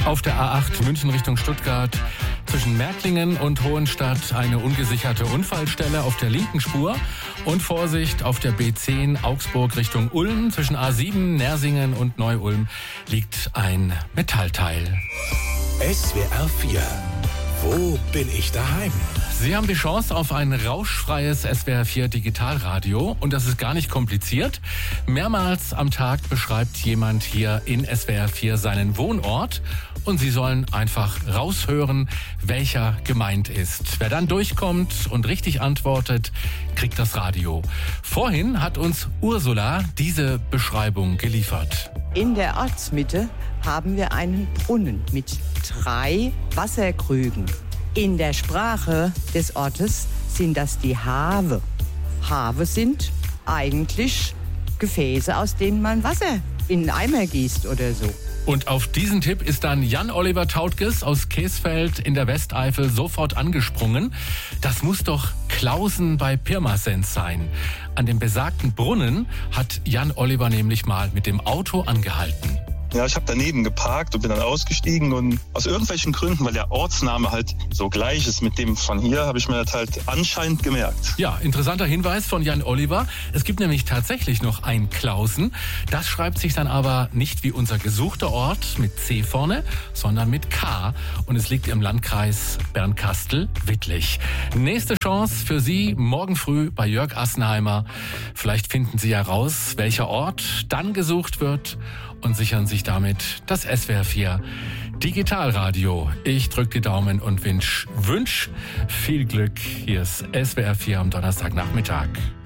Auf der A8 München Richtung Stuttgart zwischen Märklingen und Hohenstadt eine ungesicherte Unfallstelle auf der linken Spur. Und Vorsicht auf der B10 Augsburg Richtung Ulm. Zwischen A7 Nersingen und Neu-Ulm liegt ein Metallteil. SWR 4. Wo bin ich daheim? Sie haben die Chance auf ein rauschfreies SWR 4 Digitalradio und das ist gar nicht kompliziert. Mehrmals am Tag beschreibt jemand hier in SWR 4 seinen Wohnort und Sie sollen einfach raushören, welcher gemeint ist. Wer dann durchkommt und richtig antwortet, kriegt das Radio. Vorhin hat uns Ursula diese Beschreibung geliefert. In der Ortsmitte haben wir einen Brunnen mit 3 Wasserkrügen. In der Sprache des Ortes sind das die Have. Have sind eigentlich Gefäße, aus denen man Wasser in einen Eimer gießt oder so. Und auf diesen Tipp ist dann Jan-Oliver Tautges aus Keesfeld in der Westeifel sofort angesprungen. Das muss doch Klausen bei Pirmasens sein. An dem besagten Brunnen hat Jan-Oliver nämlich mal mit dem Auto angehalten. Ja, ich habe daneben geparkt und bin dann ausgestiegen und aus irgendwelchen Gründen, weil der Ortsname halt so gleich ist mit dem von hier, habe ich mir das halt anscheinend gemerkt. Ja, interessanter Hinweis von Jan Oliver. Es gibt nämlich tatsächlich noch ein Klausen. Das schreibt sich dann aber nicht wie unser gesuchter Ort mit C vorne, sondern mit K. Und es liegt im Landkreis Bernkastel-Wittlich. Nächste Chance für Sie morgen früh bei Jörg Assenheimer. Vielleicht finden Sie ja raus, welcher Ort dann gesucht wird und sichern sich damit das SWR 4 Digitalradio. Ich drücke die Daumen und wünsch viel Glück. Hier ist SWR 4 am Donnerstagnachmittag.